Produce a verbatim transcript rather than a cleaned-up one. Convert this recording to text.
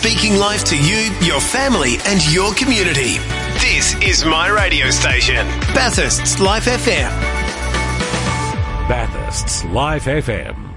speaking life to you, your family and your community. This is my radio station, Bathurst's Life F M. Bathurst's Life F M.